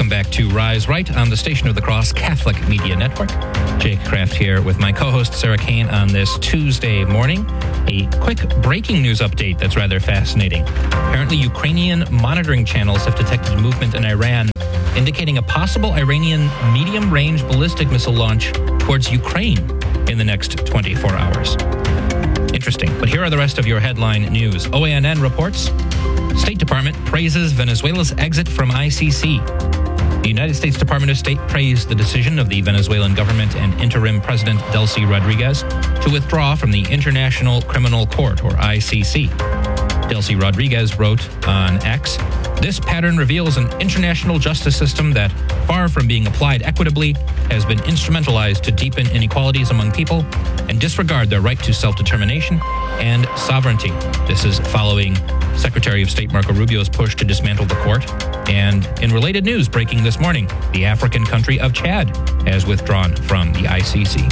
Welcome back to Rise Right on the Station of the Cross Catholic Media Network. Jake Kraft here with my co-host Sarah Kane on this Tuesday morning. A quick breaking news update that's rather fascinating. Apparently, Ukrainian monitoring channels have detected movement in Iran, indicating a possible Iranian medium-range ballistic missile launch towards Ukraine in the next 24 hours. Interesting. But here are the rest of your headline news. OANN reports, State Department praises Venezuela's exit from ICC. The United States Department of State praised the decision of the Venezuelan government and interim President Delcy Rodriguez to withdraw from the International Criminal Court, or ICC. Delcy Rodriguez wrote on X, "This pattern reveals an international justice system that, far from being applied equitably, has been instrumentalized to deepen inequalities among people and disregard their right to self-determination and sovereignty." This is following Secretary of State Marco Rubio's push to dismantle the court. And in related news breaking this morning, the African country of Chad has withdrawn from the ICC.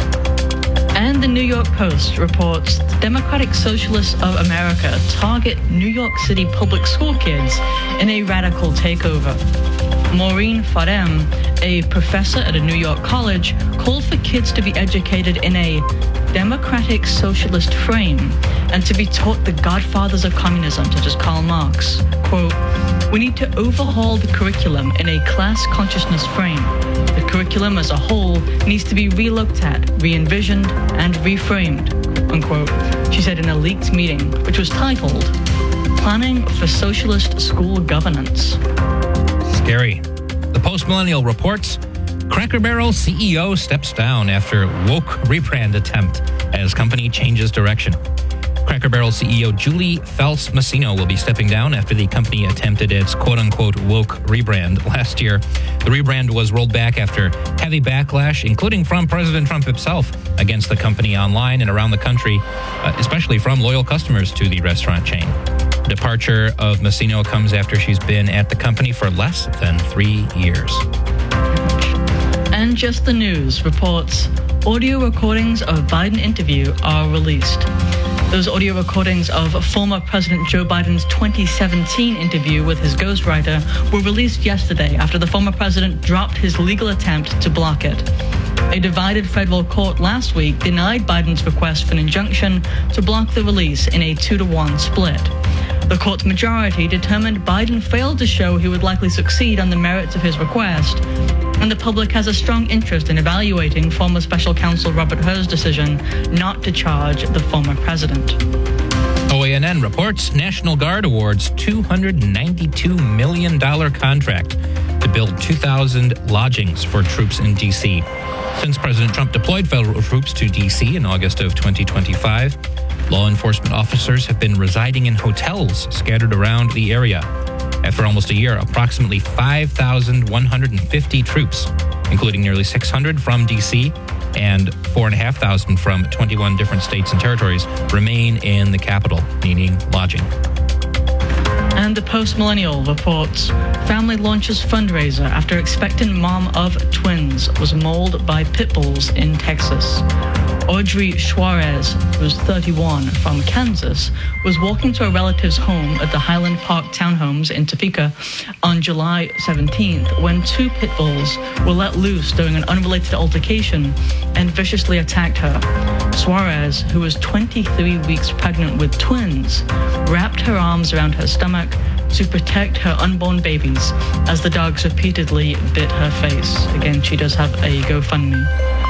And the New York Post reports the Democratic Socialists of America target New York City public school kids in a radical takeover. Maureen Farem, a professor at a New York college, called for kids to be educated in a democratic socialist frame and to be taught the godfathers of communism, such as Karl Marx. Quote, "We need to overhaul the curriculum in a class consciousness frame. The curriculum as a whole needs to be re-looked at, re-envisioned, and reframed," unquote, she said in a leaked meeting, which was titled Planning for Socialist School Governance. Scary. The Post-Millennial reports, Cracker Barrel CEO steps down after woke rebrand attempt as company changes direction. Cracker Barrel CEO Julie Fels-Massino will be stepping down after the company attempted its quote-unquote woke rebrand last year. The rebrand was rolled back after heavy backlash, including from President Trump himself, against the company online and around the country, especially from loyal customers to the restaurant chain. The departure of Massino comes after she's been at the company for less than 3 years. And Just the News reports audio recordings of Biden interview are released. Those audio recordings of former President Joe Biden's 2017 interview with his ghostwriter were released yesterday after the former president dropped his legal attempt to block it. A divided federal court last week denied Biden's request for an injunction to block the release in a 2-to-1 split. The court's majority determined Biden failed to show he would likely succeed on the merits of his request, and the public has a strong interest in evaluating former special counsel Robert Hur's decision not to charge the former president. OANN reports National Guard awards $292 million contract to build 2,000 lodgings for troops in D.C. Since President Trump deployed federal troops to D.C. in August of 2025, law enforcement officers have been residing in hotels scattered around the area. After almost a year, approximately 5,150 troops, including nearly 600 from D.C. and 4,500 from 21 different states and territories, remain in the capital, needing lodging. And the Post-Millennial reports family launches fundraiser after expectant mom of twins was mauled by pit bulls in Texas. Audrey Suarez, who's 31, from Kansas, was walking to a relative's home at the Highland Park Townhomes in Topeka on July 17th when 2 pit bulls were let loose during an unrelated altercation and viciously attacked her. Suarez, who was 23 weeks pregnant with twins, wrapped her arms around her stomach to protect her unborn babies as the dogs repeatedly bit her face. Again, she does have a GoFundMe.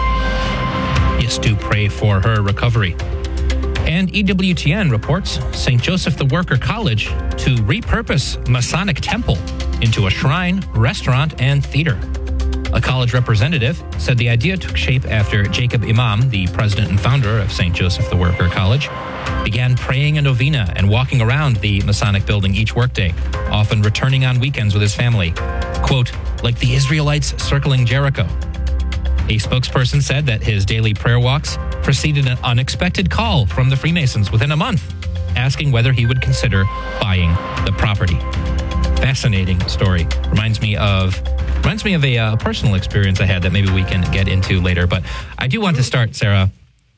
Yes, do pray for her recovery. And EWTN reports St. Joseph the Worker College to repurpose Masonic Temple into a shrine, restaurant, and theater. A college representative said the idea took shape after Jacob Imam, the president and founder of St. Joseph the Worker College, began praying a novena and walking around the Masonic building each workday, often returning on weekends with his family. Quote, like the Israelites circling Jericho. A spokesperson said that his daily prayer walks preceded an unexpected call from the Freemasons within a month, asking whether he would consider buying the property. Fascinating story. Reminds me of a personal experience I had that maybe we can get into later. But I do want to start, Sarah,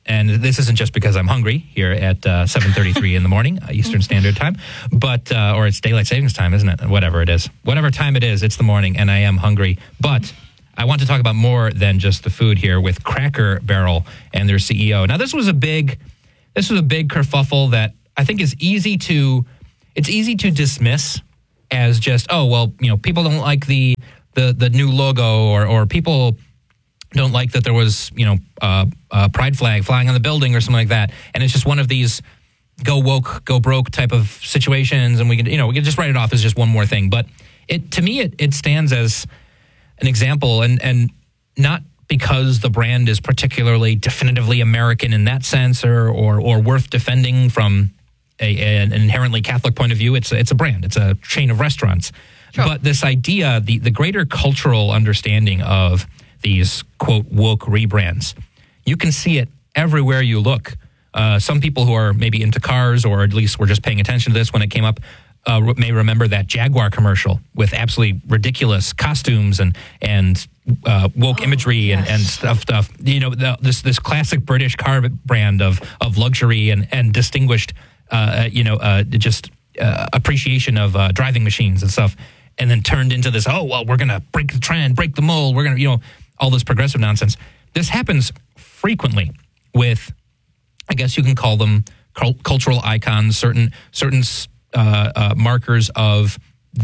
and this isn't just because I'm hungry here at 7:33 in the morning, Eastern Standard Time, but or it's daylight savings time, isn't it? Whatever it is, whatever time it is, it's the morning, and I am hungry. But I want to talk about more than just the food here with Cracker Barrel and their CEO. Now, this was a big kerfuffle that I think is easy to dismiss as just, oh, well, people don't like the new logo, or people don't like that there was, a pride flag flying on the building or something like that. And it's just one of these go woke, go broke type of situations. And we can just write it off as just one more thing. But to me, it stands as an example, and not because the brand is particularly definitively American in that sense, or worth defending from an inherently Catholic point of view. It's a brand. It's a chain of restaurants. Sure. But this idea, the greater cultural understanding of these, quote, woke rebrands, you can see it everywhere you look. Some people who are maybe into cars, or at least were just paying attention to this when it came up, may remember that Jaguar commercial with absolutely ridiculous costumes and woke imagery and stuff. This classic British car brand of luxury and distinguished, appreciation of driving machines and stuff, and then turned into this, we're going to break the trend, break the mold, we're going to, all this progressive nonsense. This happens frequently with, I guess you can call them cultural icons, certain markers of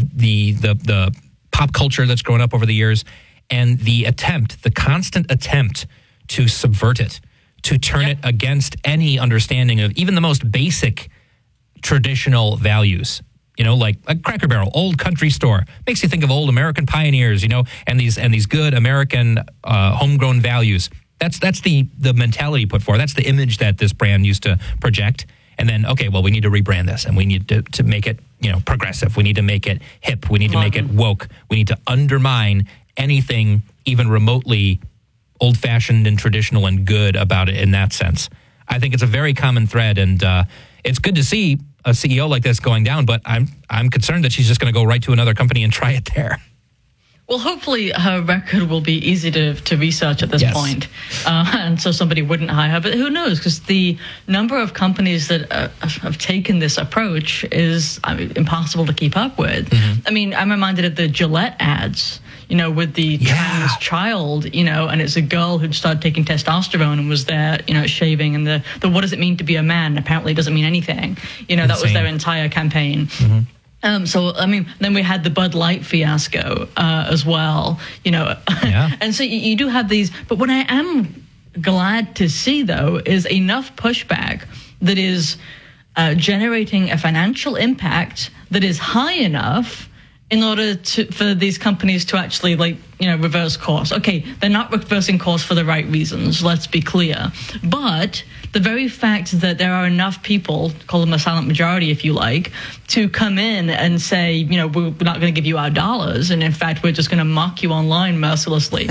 the pop culture that's grown up over the years, and the constant attempt to subvert it, to turn it against any understanding of even the most basic traditional values. Like a Cracker Barrel, old country store, makes you think of old American pioneers, and these good American homegrown values. That's the mentality put forward. That's the image that this brand used to project. And then, okay, well, we need to rebrand this, and we need to make it, progressive. We need to make it hip. We need to make it woke. We need to undermine anything even remotely old-fashioned and traditional and good about it in that sense. I think it's a very common thread, and it's good to see a CEO like this going down, but I'm concerned that she's just going to go right to another company and try it there. Well, hopefully her record will be easy to research at this point, and so somebody wouldn't hire her. But who knows? Because the number of companies that have taken this approach is impossible to keep up with. Mm-hmm. I mean, I'm reminded of the Gillette ads, with the trans child, and it's a girl who'd started taking testosterone and was there, shaving, and the what does it mean to be a man? Apparently it doesn't mean anything. That was their entire campaign. Mm-hmm. Then we had the Bud Light fiasco as well, and so you do have these. But what I am glad to see, though, is enough pushback that is generating a financial impact that is high enough in order for these companies to actually, reverse course. Okay, they're not reversing course for the right reasons, let's be clear. But the very fact that there are enough people, call them a silent majority if you like, to come in and say, we're not going to give you our dollars, and in fact, we're just going to mock you online mercilessly.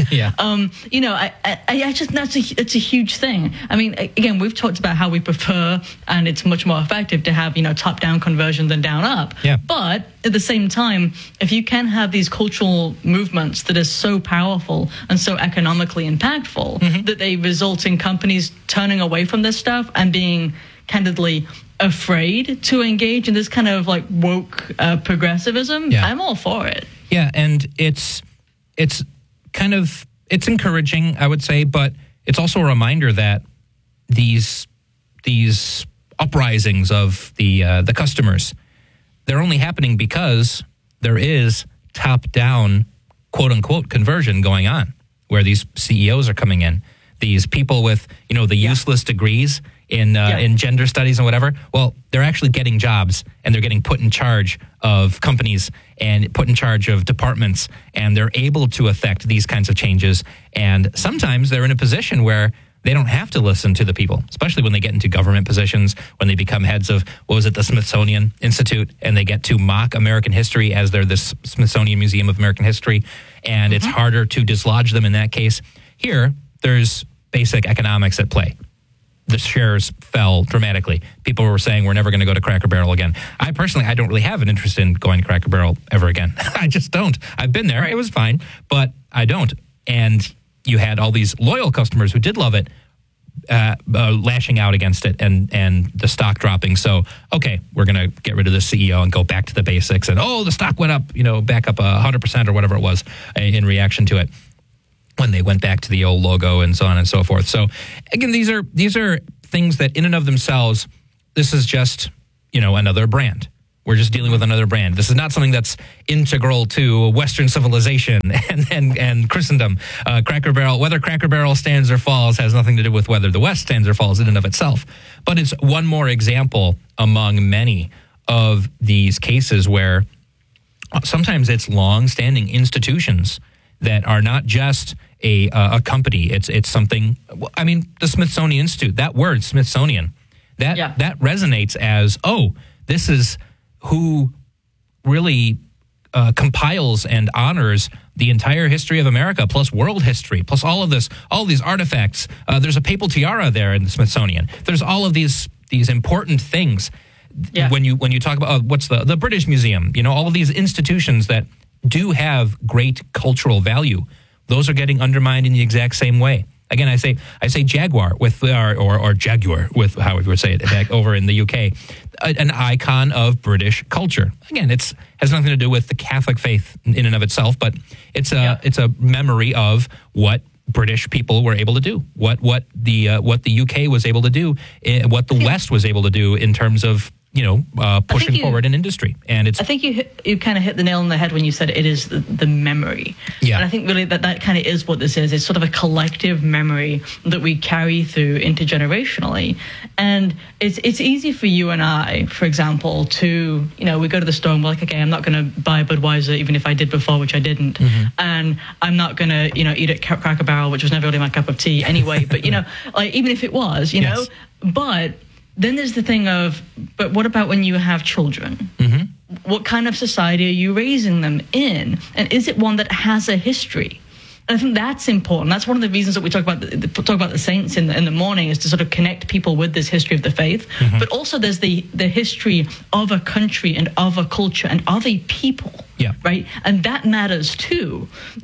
It's a huge thing. I mean, again, we've talked about how we prefer, and it's much more effective to have, top-down conversion than down-up. Yeah. But at the same time, if you can have these cultural movements that are so powerful and so economically impactful that they result in companies turning away from this stuff and being candidly afraid to engage in this kind of woke progressivism, I'm all for it. Yeah, and it's encouraging, I would say, but it's also a reminder that these uprisings of the customers, they're only happening because there is top-down, quote-unquote, conversion going on, where these CEOs are coming in, these people with, the useless degrees in gender studies and whatever. Well, they're actually getting jobs, and they're getting put in charge of companies and put in charge of departments, and they're able to affect these kinds of changes. And sometimes they're in a position where they don't have to listen to the people, especially when they get into government positions, when they become heads of, the Smithsonian Institute, and they get to mock American history as they're this Smithsonian Museum of American History, and it's harder to dislodge them in that case. Here, there's basic economics at play. The shares fell dramatically. People were saying we're never going to go to Cracker Barrel again. I don't really have an interest in going to Cracker Barrel ever again. I just don't. I've been there. It was fine, but I don't. And you had all these loyal customers who did love it, lashing out against it and the stock dropping. So, okay, we're going to get rid of the CEO and go back to the basics. And, the stock went up, back up 100% or whatever it was in reaction to it when they went back to the old logo and so on and so forth. So, again, these are things that in and of themselves, this is just, another brand. We're just dealing with another brand. This is not something that's integral to Western civilization and Christendom. Cracker Barrel, whether Cracker Barrel stands or falls has nothing to do with whether the West stands or falls in and of itself. But it's one more example among many of these cases where sometimes it's long-standing institutions that are not just a company. It's something. I mean, the Smithsonian Institute. That word, Smithsonian, that resonates as this is who really compiles and honors the entire history of America, plus world history, plus all these artifacts. There's a papal tiara there in the Smithsonian. There's all of these important things. Yeah. When you talk about what's the British Museum, all of these institutions that do have great cultural value, those are getting undermined in the exact same way. Again, I say Jaguar with or Jaguar with how we would say it back over in the UK, an icon of British culture. Again, has nothing to do with the Catholic faith in and of itself, but it's a memory of what British people were able to do, what the UK was able to do, what the West was able to do in terms of pushing forward an industry. And I think you kind of hit the nail on the head when you said it is the memory. Yeah. And I think really that kind of is what this is. It's sort of a collective memory that we carry through intergenerationally. And it's easy for you and I, for example, to, we go to the store and we're like, okay, I'm not going to buy Budweiser, even if I did before, which I didn't. Mm-hmm. And I'm not going to, eat at Cracker Barrel, which was never really my cup of tea anyway. But, like even if it was, yes. But then there's the thing of, but what about when you have children? Mm-hmm. What kind of society are you raising them in? And is it one that has a history? And I think that's important. That's one of the reasons that we talk about the saints in the morning, is to sort of connect people with this history of the faith. Mm-hmm. But also there's the history of a country and of a culture and of a people. Yeah. Right. And that matters too.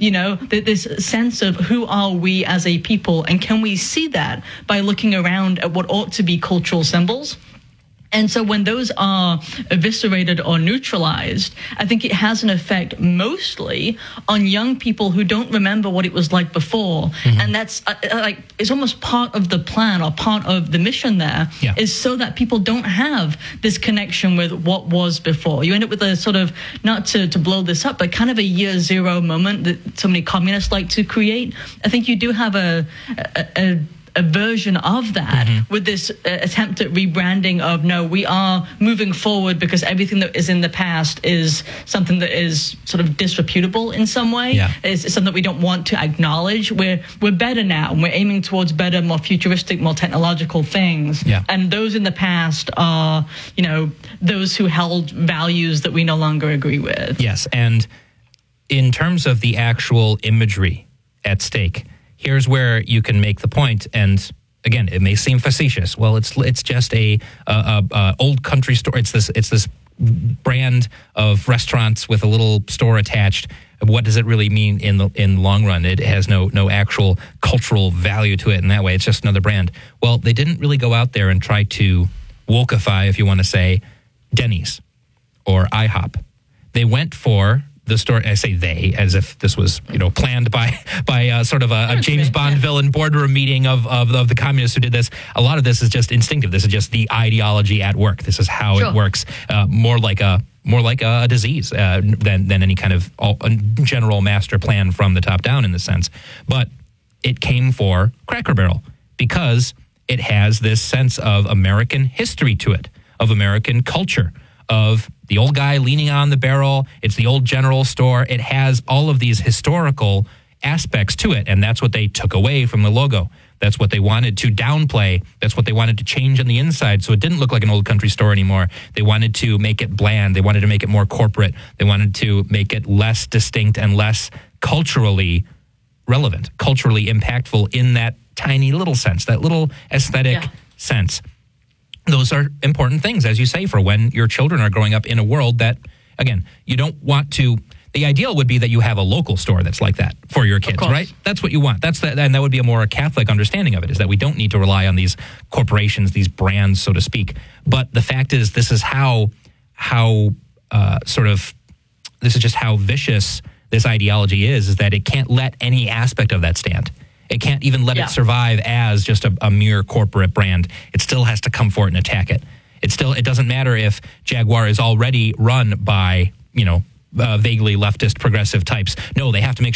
This sense of who are we as a people, and can we see that by looking around at what ought to be cultural symbols? And so when those are eviscerated or neutralized, I think it has an effect mostly on young people who don't remember what it was like before. Mm-hmm. And that's it's almost part of the plan or part of the mission there, is so that people don't have this connection with what was before. You end up with a sort of, not to blow this up, but kind of a year zero moment that so many communists like to create. I think you do have a version of that, mm-hmm. with this attempt at rebranding of, no, we are moving forward because everything that is in the past is something that is sort of disreputable in some way. Yeah. It's something that we don't want to acknowledge. We're better now, and we're aiming towards better, more futuristic, more technological things. Yeah. And those in the past are, those who held values that we no longer agree with. Yes, and in terms of the actual imagery at stake, here's where you can make the point, and again, it may seem facetious. Well, it's just a old country store. It's this brand of restaurants with a little store attached. What does it really mean in the long run? It has no actual cultural value to it in that way. It's just another brand. Well, they didn't really go out there and try to wokeify, if you want to say, Denny's or IHOP. They went for the story. I say they as if this was, planned by sort of a James Bond villain boardroom meeting of the communists who did this. A lot of this is just instinctive. This is just the ideology at work. This is how it works. More like a disease than any kind of general master plan from the top down in the sense. But it came for Cracker Barrel because it has this sense of American history to it, of American culture, of the old guy leaning on the barrel. It's the old general store. It has all of these historical aspects to it, and that's what they took away from the logo. That's what they wanted to downplay. That's what they wanted to change on the inside, so it didn't look like an old country store anymore. They wanted to make it bland. They wanted to make it more corporate. They wanted to make it less distinct and less culturally relevant, culturally impactful in that tiny little sense, that little aesthetic sense. Those are important things, as you say, for when your children are growing up in a world that, again, you don't want to. The ideal would be that you have a local store that's like that for your kids, right? That's what you want. And that would be a more Catholic understanding of it, is that we don't need to rely on these corporations, these brands, so to speak. But the fact is, this is this is just how vicious this ideology is that it can't let any aspect of that stand. It can't even let it survive as just a mere corporate brand. It still has to come for it and attack it. It doesn't matter if Jaguar is already run by, vaguely leftist progressive types. No, they have to make